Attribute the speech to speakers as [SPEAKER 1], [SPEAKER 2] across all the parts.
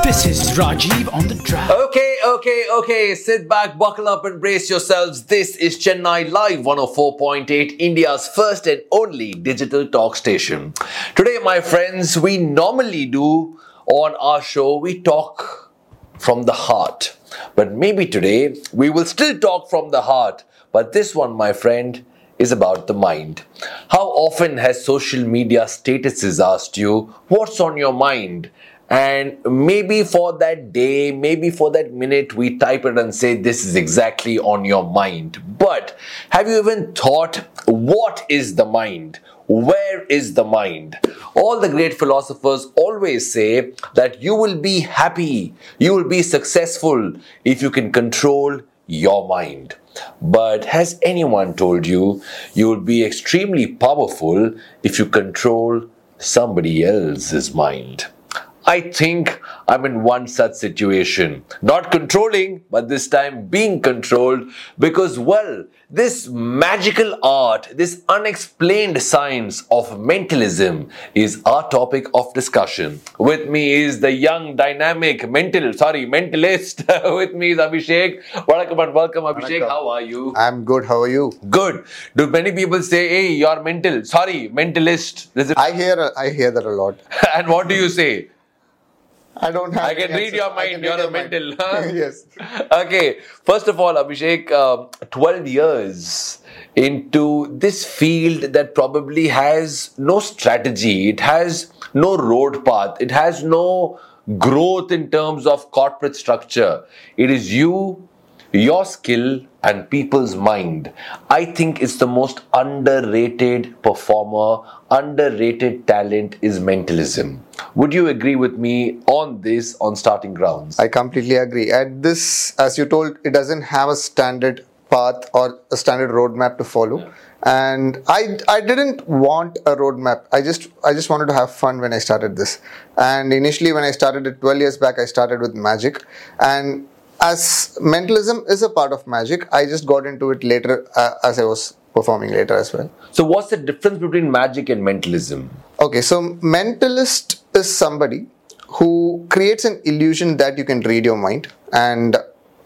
[SPEAKER 1] This is Rajiv on the track.
[SPEAKER 2] Okay. Sit back, buckle up, and brace yourselves. This is Chennai Live 104.8, India's first and only digital talk station. Today, my friends, we normally do on our show, we talk from the heart. But maybe today, we will still talk from the heart. But this one, my friend, is about the mind. How often has social media statuses asked you, what's on your mind? And maybe for that day, maybe for that minute, we type it and say, this is exactly on your mind. But have you even thought, what is the mind? Where is the mind? All the great philosophers always say that you will be happy, you will be successful if you can control your mind. But has anyone told you you will be extremely powerful if you control somebody else's mind? I think I'm in one such situation. Not controlling, but this time being controlled because, well, this magical art, this unexplained science of mentalism is our topic of discussion. With me is the young, dynamic, mentalist. With me is Abhishek. Welcome, Abhishek. How are you?
[SPEAKER 3] I'm good. How are you?
[SPEAKER 2] Good. Do many people say, hey, you're mentalist?
[SPEAKER 3] I hear that a lot.
[SPEAKER 2] And what do you say?
[SPEAKER 3] I don't have.
[SPEAKER 2] I can read your mind. You're a mental. Huh?
[SPEAKER 3] Yes.
[SPEAKER 2] Okay. First of all, Abhishek, 12 years into this field that probably has no strategy. It has no road path. It has no growth in terms of corporate structure. It is you, your skill, and people's mind. I think it's the most underrated performer, underrated talent is mentalism. Would you agree with me on this on starting grounds?
[SPEAKER 3] I completely agree. And this, as you told, it doesn't have a standard path or a standard roadmap to follow. Yeah. And I didn't want a roadmap. I just wanted to have fun when I started this. And initially, when I started it 12 years back, I started with magic. And as mentalism is a part of magic, I just got into it later as I was performing later as well.
[SPEAKER 2] So what's the difference between magic and mentalism?
[SPEAKER 3] Okay, so mentalist is somebody who creates an illusion that you can read your mind and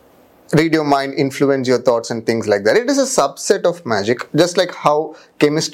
[SPEAKER 3] influence your thoughts and things like that. It is a subset of magic, just like how chemistry